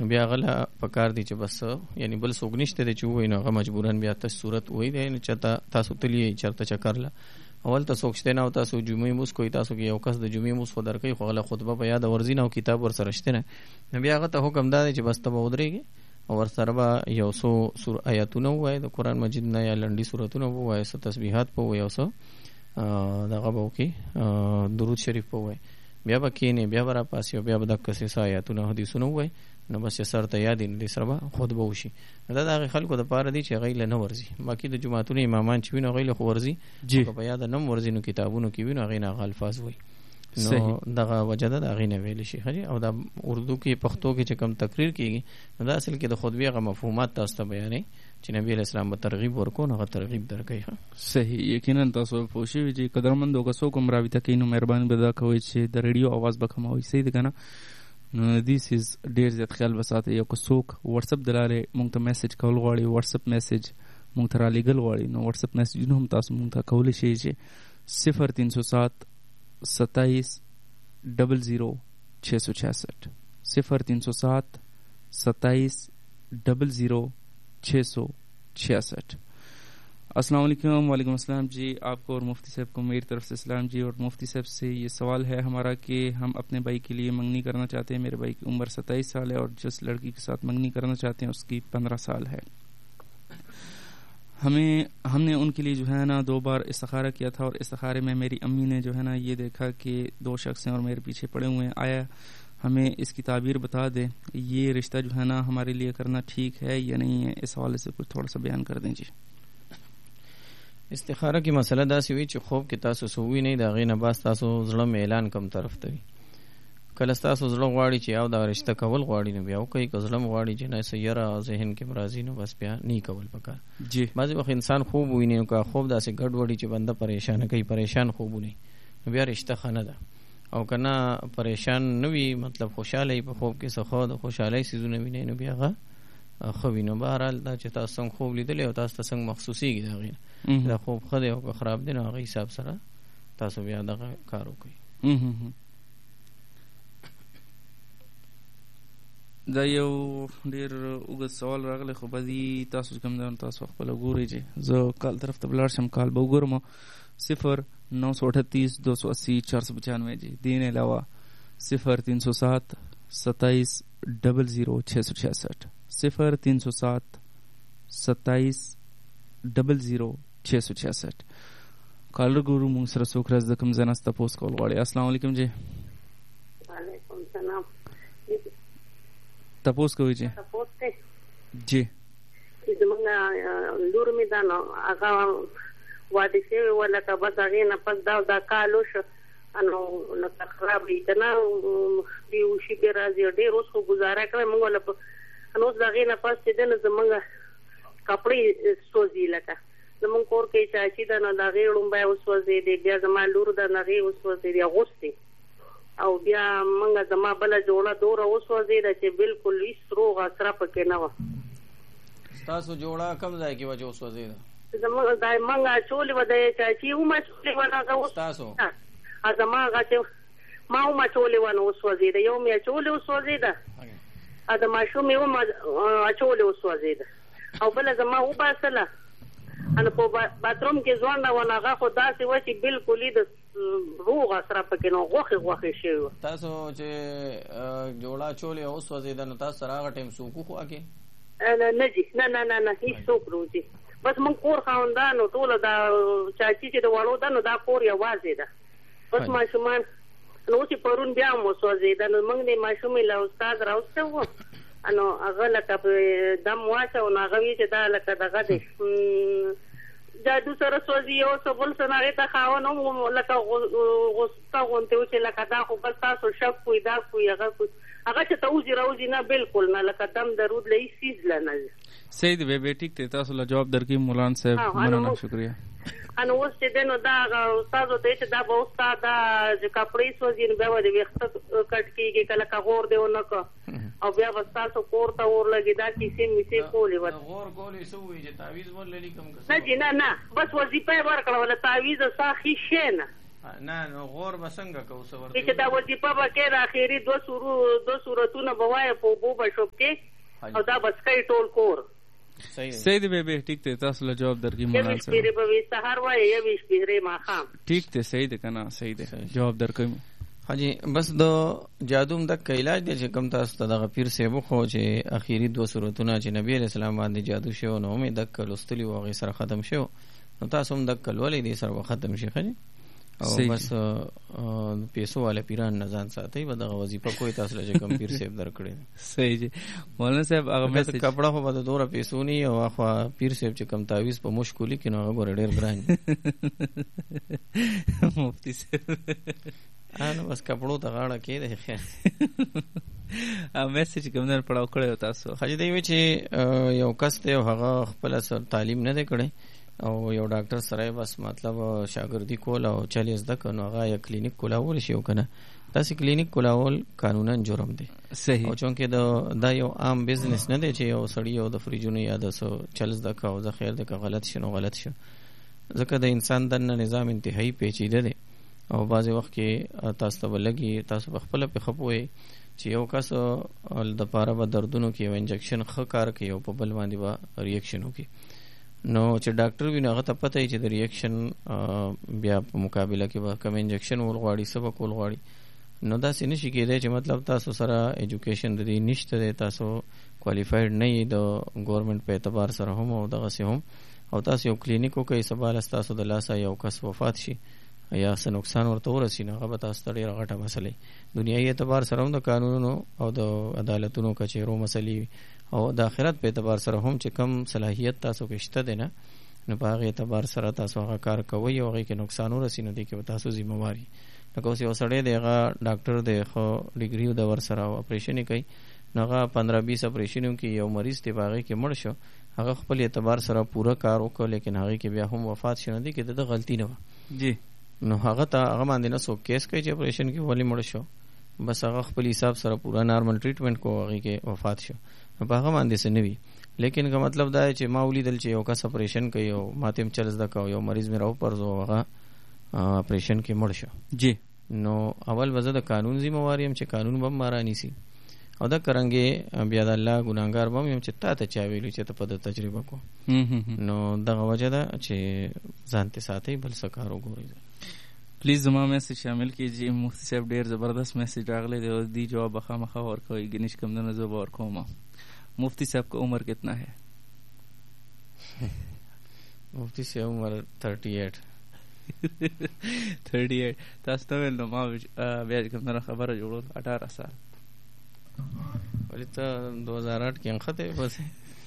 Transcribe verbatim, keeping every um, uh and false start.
نو بیا غلا پکار دی چې بس یعنی بل څوک نشته دی چې وای نو هغه مجبورن بیا تاسو صورت وای دی نه چتا تاسو تلی چرته چکرله اول تاسو څوک نه او تاسو جمعې موس کوی تاسو کې یو کس د جمعې موس خو درکې خو غلا خطبه په یاد ورزین او کتاب ور سره شته نه نو بیا هغه ته حکم دی چې بس ته ودرېږي او ور سره به یو څو سور آیاتونه وای د قران مجید نه یا لنډي سوراتونه وای څه تسبیحات په وای او څه دغه به وکي درود شریف په وای بیا به کینې بیا به را پاسې بیا به د کسې آیاتونه حدیثونه وای نو بس سر ته یاد دې سره خطبه وشي دا د خلکو د پاره دي چې غیله نه ورزي باقي د جماعتونو امامان چې وینو غیله خو ورزي په یاد نه ورزي نو کتابونو کې وینو غینا الفاظ وای نو دغه وجده د غینه ویل شي خري او د اردو کې پښتو کې چې کم تقریر کیږي نو دا اصل کې د خطبه غو مفهومات تاسو ته بیانې چې نبی اسلام به ترغیب ورکو نو ترغیب درکې. صحیح یقینا تاسو پوښی چې قدرمندو کسو کوم راوي تکې نو مهرباني بدا کوي چې د ریډیو आवाज به کموي صحیح ده کنه نو دیس از ډیر زیات خیال وساته یو کوڅوک واتس اپ دلاله مونږ ته میسج کول غواړي واتس اپ میسج مونږ ته را لګل غواړي نو واتس اپ میسج نو هم تاسو مونږ ته کول شي چې صفر تین سو سات ستائیس ڈبل زیرو چھ سو چھیاسٹھ صفر تین سو سات ستائیس ڈبل زیرو چھ سو چھیاسٹھ. السلام علیکم. وعلیکم السلام جی. آپ کو اور مفتی صاحب کو میری طرف سے سلام جی. اور مفتی صاحب سے یہ سوال ہے ہمارا کہ ہم اپنے بھائی کے لیے منگنی کرنا چاہتے ہیں. میرے بھائی کی عمر ستائیس سال ہے اور جس لڑکی کے ساتھ منگنی کرنا چاہتے ہیں اس کی پندرہ سال ہے. ہمیں ہم نے ان کے لیے جو ہے نا دو بار استخارہ کیا تھا اور استخارے میں میری امی نے جو ہے نا یہ دیکھا کہ دو شخص ہیں اور میرے پیچھے پڑے ہوئے ہیں. آیا ہمیں اس کی تعبیر بتا دیں یہ رشتہ جو ہے نا ہمارے لیے کرنا ٹھیک ہے یا نہیں ہے؟ اس حوالے سے کچھ تھوڑا سا بیان کر دیں جی. استخاره کې مسله دا سی وی چې خوب کې تاسو سووي نه دا غینه باس تاسو زړه اعلان کم طرف ته کله تاسو زړه غواړي چې او دا رشتہ کول غواړي نو بیا کوي کزلم غواړي چې نه سیاره ذهن کې مرضی نو بس بیا نه کول پکار جی. بعضی وخت انسان خوب ویني نو کا خوب داسې ګډ وډي چې بنده پریشان کوي پریشان خوب نه نو بیا رشتہ خنه ده او کنه پریشان نوي مطلب خوشاله په خوب کې څه خو د خوشاله سيزونه ویني نو بیا غا خو وینو بهرحال دا چې تاسو څنګه خوب لیدل او تاسو څنګه مخصوصي دا غي دا خوب خدای او خراب دي نو هغه حساب سره تاسو بیا دا کار وکړئ. دا یو ډیر وګ سوال راغلی خو بدی تاسو کوم ځان تاسو خپل ګورئ چې زه کال طرف ته بلار شم کال به وګورم صفر نو سو اٹھتیس دو سو اسی چار سو پچانوے جی. دین علاوہ صفر تین سو سات ستائیس ڈبل زیرو چھ سو چھیاسٹھ صفر تین سو سات ستائیس ڈبل زیرو چھ سو چھیاسٹھ. کالر ګورو موږ سره څوک راز د کوم ځای نه تاسو کول غواړي. السلام علیکم جی. وعلیکم السلام. تاسو کوی جی جی زمونږ لور می دا نو هغه واده شوی ولا که بس هغې نه پس دا دا کال وشو نو لکه خراب وي که نه دې وشي بیا راځي ډېر اوس خو ګزاره کړی مونږ ولا نو اوس د هغې نه پس چې دی نو زمونږ کپړې سوځي لکه زمونږ کور کې چاچي ده نو د هغې ړومبی وسوځېدې بیا زما لور ده نو هغې وسوځېدې اغوستې او بیا منګه زما بله جوړه دوره وسوځېده چې بالکل هېڅ روغ اثره پکې نه وه. ستاسو جوړه کوم ځای کې وه چې وسوځېده؟ زمونږ دا منګه اچولې وه د چاچي هم اچولې وه نو هغه ستاسو زما هغه چې ما هم اچولې وه نو وسوځېده یو مې اچولې وسوځېده د ماشوم یې هم اچولې وسوځېده او بله زما وباسله نو په باتروم کې ځوانده وه نو هغه خو داسې وه چې بالکل یې د روغ اثره پکې نو غوښې غوښې شوي وه. تاسو چې جوړه اچولې او وسوځېده نو تاسو سره هغه ټایم څوک وو خوا کې؟ نه جي نه نه نه نه هېڅ څوک نه وځي بس موږ کور خاوندانو ټوله دا چاچي چې د وړو ده نو دا کور یوازې ده بس ماشومان نو اوس یې پرون بیا هم وسوځېده نو موږ د ماشومې له استاد راوستی وو نو هغه لکه په دم واچو نو هغه وایي چې دا لکه دغه دی جادو سره سوځي یو څه بل څه هغې ته خاوند هم لکه غوسته غوندې و چې لکه دا خو بس تاسو شک کوئ دا کوئ هغه کوئ هغه چې ته وځي راوځي نه بالکل نه لکه دم درود له هېڅ څیز له نه صحیح دی بیا ټیک دی تاسو له جواب درکوي مولانا صاحب مننه شکریه. نو اوس چې دی نو دا هغه استاد ورته چې دا به استاد دا چې کپړې سوځي نو بیا به د ویښته کټ کېږي که لکه غور دی ونه که او بیا به ستاسو کور ته اور لګي دا کیسې میسې کولې وه غور کولې څه ووایي چې تعویز مو لري کوم نه جي نه نه بس وظیفه یې ورکړه وله تعویز سا ښي شی نه نه نو غور بسنګ کو څور چې دا وظیفه به کې د اخیری دو سورو دو سورتونه بوای په بو بشوب کې او دا بس کوي ټول کور. صحیح دی به ټیک ته تاسو له جواب درکې مولانا صاحب. یوه پیری به سحر وای یوه پیری ما خام. ټیک ته صحیح دی کنه صحیح دی جواب درکې. حاجی بس د جادوم د علاج دی چې کوم تاسو ته د غفیر سیبو خو چې اخیری دو سورتونه چې نبی علیہ السلام باندې جادو شو نو مې د کلوستلی وغه سره ختم شو نو تاسو هم د کلولې دي سره ختم شي خني او بس پیسو والے پیران نزان ساتي به د وظیفه کوئی تاسو له کوم پیر سیب درکړي. صحیح جی مولانا صاحب هغه مې کپڑا خو به دوره پیسو ني او اخوا پیر سیب چې کم تعویز په مشکولي کې نو هغه ډېر ګران مفتی صاحب انا بس کپړو ته غاړه کې ده خیر ا میسج کوم نه پړاو کړو تاسو. خاجي دی وی چې یو کس ته هغه خپل سر تعلیم نه کړي او یو ډاکټر سره بس مطلب شاګردي کول او چالیس د کنو هغه یا کلینیک کولاول شي او کنه داسې کلینیک کولاول قانونا جرم دی. صحیح. او چونکه دا دا یو عام بزنس نه دی چې یو سړی او د فریجونو یا د سو چالیس د کا او د خیر د کا غلط شنو غلط شو ځکه د انسان د نظام انتهایی پیچیده دی او بعض وخت کې تاسو ته لګي تاسو په خپل په خپوي چې یو کس د پاره به دردونو کې یو انجکشن خ کار کوي او په بل باندې به ریاکشن وکي نو چې ډاکټر ویني هغه ته پته چې د ریاکشن بیا په مقابله کې به کوم انجکشن ولغواړي سبق ولغواړي نو دا سینه شي کېدای چې مطلب تاسو سره ایجوکیشن د دې نشته دی تاسو کوالیفاید نه یې د ګورنمنت په اعتبار سره هم او دغه سه هم او تاسو یو کلینیکو کې سبال تاسو د لاسه یو کس وفات شي یا څه نقصان ورته ورسي نو هغه تاسو ته ډېره غټه مسله دنیايي اعتبار سره هم د قانونونو او د عدالتونو کچېرو مسلې او د آخرت په اعتبار سره هم چې کم صلاحیت تاسو کې شته دی نه نو په هغه اعتبار سره تاسو هغه کار کوئ او هغه کې نقصان ورسي نو دی کې تاسو ذمہواری لکه اوس یو سړی دی هغه ډاکټر دی خو ډیګری د ور سره اپریشن کوي نو هغه پندرہ بیس اپریشنونو کې یو مریض دی باغې کې مړ شو هغه خپل اعتبار سره پوره کار وکړ لیکن هغه کې بیا هم وفات شونه دی کې د غلطی نه و جی نو هغه ته هغه باندې نه سو کیس کوي چې اپریشن کې ولی مړ شو بس هغه خپل حساب سره پورا نارمل ټریټمنټ کو هغه کې وفات شو په هغه باندې څه نوي لیکن که مطلب دا چې ما ولیدل چې یو کس اپریشن کوي او ماته چلز دا کو یو مریض مې راو پرځو هغه اپریشن کې مړ شو جی نو اول وزه د قانون ذمہواری هم چې قانون به مارانی سي او دا کرانګي بیا د الله ګناګار به هم چې تا ته چا ویلو چې ته په تجربه کو نو دغه وجه ده چې ځانته ساتي بل سکارو ګوري. پلیز زما میسج شامل کیجیے. مفتی صاحب ډیر زبردست میسج راغلی دی او دی جواب خامخا ورکوي گنیش کم نه زو ورکوم. مفتی صاحب کا عمر کتنا ہے؟ مفتی صاحب عمر تھرٹی ایٹ تھرٹی ایٹ تاسو ته نو ما بیا کوم نه خبره جوړول اٹھارہ سال ولی ته دو ہزار آٹھ کې انخته بس